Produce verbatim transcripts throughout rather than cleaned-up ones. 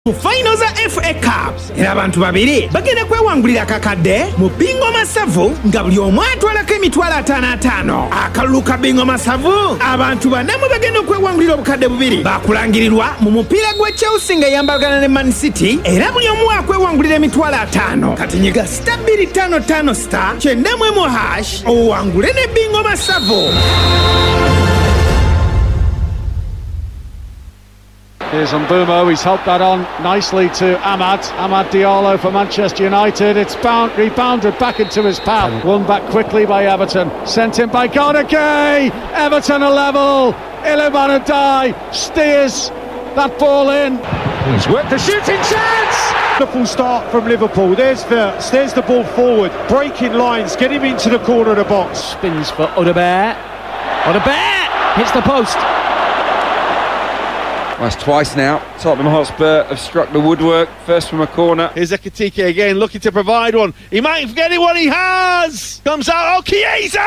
Mu final za F A Cups era abantu babiri bagenda kwewangulira kakadde mu bingo masavu nga buli omu atwalako emitwalo ataano ataano. Akalulu ka bingo masavu abantu bana mwe bagenda okwewangulira obukadde bubiri bakulangirirwa mu mupiira gwa Chelsea nga yambalagana ne Man City era buli omu akwewangulira emitwalo ataano. Kati nyiga star bbiri ttaano ttaano star kyenda mu emu hash owangule ne bingo masavu. Here's Mbeumo, he's helped that on nicely to Amad. Amad Diallo for Manchester United. It's bound, rebounded back into his path. Won back quickly by Everton. Sent in by Konate. Everton a level. Iliman Ndiaye steers that ball in. He's worked the shooting chance. Wonderful start from Liverpool. There's the, there's the ball forward. Breaking lines, get him into the corner of the box. Spins for Udabert. Udabert hits the post. That's twice now. Tottenham Hotspur have struck the woodwork. First from a corner. Here's Ekitike again, looking to provide one. He might forget what he has. Comes out. Oh, Chiesa!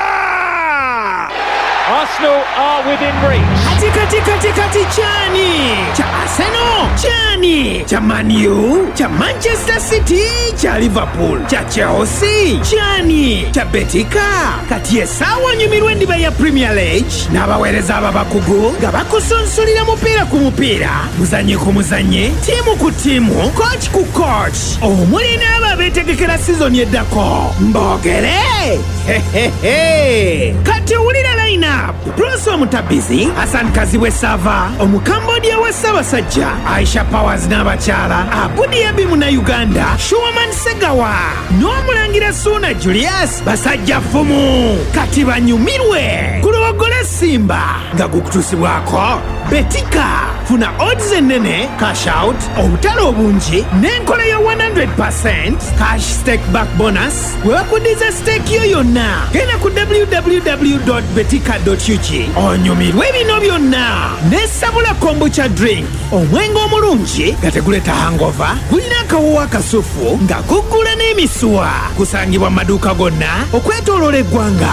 Arsenal are within reach. Kati kati kati kati chani cha Arsenal, chani cha Man U, cha Manchester City, cha Liverpool, cha Chelsea, chani cha Betika. Kati esawa nyumirwe ndiba ya Premier League n'abaweereza ababakugu nga bakusunsulira mupiira ku mupiira, muzanye ku muzanye, tiimu ku tiimu, coach ku coach, omuli n'abo abeetegekera season eddako. Mbogere hehehe. Kati wulira line up. Bruce Omutabizi, Hassan Kazibwe Sava, Omukambodia wa Ssaabasajja, Aisha Powers n'abakyala, Abudi Abimu na Uganda, Shuaman Segawa, n'omulangira Suna Julius, basajja fumu, kati banyumirwe, kulowogole Simba, nga gukutusibwako, Betika, funa odds ennene, cash out, obutale obungi, n'enkola ya one hundred percent, cash stake back bonus, webakudiza stake yo yonna, genda ku w w w dot betika dot u g onyumirwe ebino byonna n'essabula kombucha drink, omwenge omulungi nga teguleta hangover, gulina akawoowo akasufu nga guggula n'emisuwa, kusangibwa mu maduuka gonna okwetooloola eggwanga.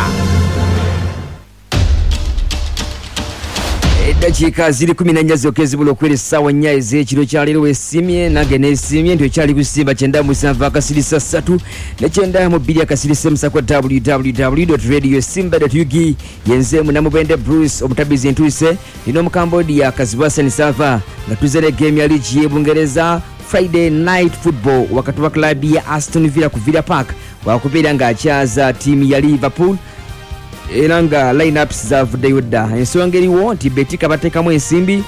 Eddakiika ziri kumi na nnya zokka ezibula okwera essaawa nnya ez'ekiro kya leero weesiimye nange neesiimye nti ekyali kusimba kyenda mu musanvu akasirisa ssatu ne kyenda mu bbiri akasirisa emusa kwa w w w dot radio simba dot u g yenze munamubende Bruce Omutabizi ntuuse nina Omukambodia Kazibwe Sava nga tuzze ne geemu ya liigi y'Ebungereza Friday night football wakati wa klabu ya Aston Villa ku Villa Park wakubeera ng'akyaza ttiimu ya Liverpool era nga line-ups zavuddeyo dda. Ensonga eriwo nti Betika bateekamu ensimbi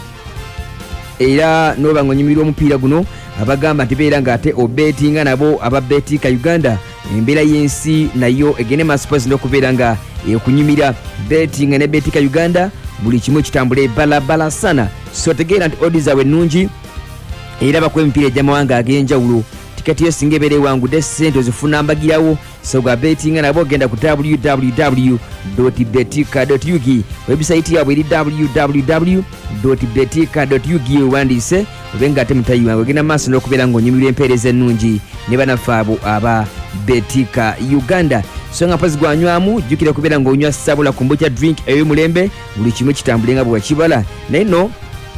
era n'oba ng'onyumirwa omupiira guno abagamba nti beera ng'ate obetinga nabo aba Betika Uganda embeera y'ensi nayo egende maaso n'okubeera nga ekunyumira betinga ne Betika Uganda buli kimu kitambula ebalabala sana, so tegeera nti odi zaabwe ennungi era bakuba emipiira egy'amawanga ag'enjawulo. Tikati yo singa ebeera ewangudde ssente ozifuna mbagirawo, so gwa betinga nabo genda ku w w w dot betika dot u g website yabwe eri w w w dot betika dot u g wewandiise obe nga ate mutayi wange ogenda maaso n'okubeera ng'onyumirwa empeereza ennungi ne banaffe abo aba Betika Uganda. So nga mpozi gwanywamu jjukira okubeera ng'onywa sabula kombucha drink ey'omulembe buli kimu kitambule nga bwe wakibala. Naye nno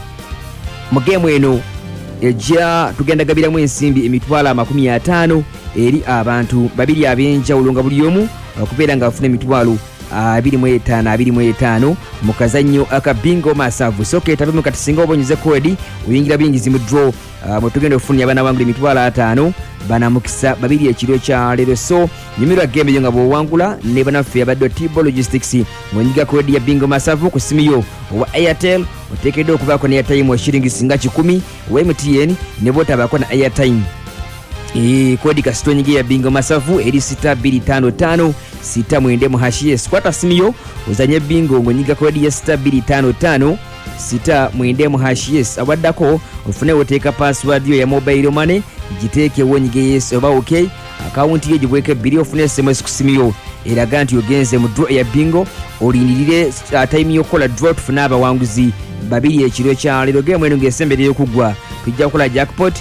mu geemu eno ejja tugenda gabiramu ensimbi emitwalo amakumi ataano eri abantu babiri ab'enjawulo nga buli omu okubeera nga bafuna emitwalo abiri mu etaano abiri mu etaano mu kazannyo aka bingo masavu. So keetabe kati singa obonyize kodi oyingira buyingizi mu draw mwe tugenda okufunira abaana bangula emitwalo ataano banamukisa babiri ekiro kya leero. So nyumirwa gembe yo nga bw'owangula ne banaffe abadde Tibo Logistics ng'onyiga kodi ya bingo masavu ku simu yo owa Airtel oteekeddwa okubaako ne airtime wa shiringi singa kikumi owa M T N ne bw'otabaako na airtime E, kodi kasitonyige ya bingo masavu eri sita bbiri ttaano ttaano sita mwenda mu hash yes. Kwata simu yo ozanye bingo ng'onyiga kodi ya sita bbiri ttaano ttaano sita mwenda mu hash yes. Awaddako ofune oteeka password yo ya mobile money giteeke wonyige yes oba okay akawunti yo gibweke bbiri ofune S M S ku simu yo eraga nti ogenze mu draw ya bingo olindirire uh, time y'okukola draw tufune abawanguzi babiri ekiro kya leero. Geemu eno ng'esemberera okugwa tujja kukola jackpot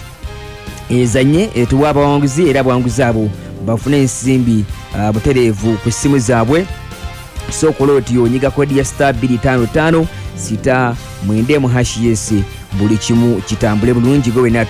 ezanye etuwa abawanguzi era abawanguzi abo bafuna ensimbi uh, butereevu ku simu zaabwe. So kola oti onyiga kodi ya star bbiri ttaano ttaano sita mwende mu hash yes buli kimu kitambule bulungi gwe wena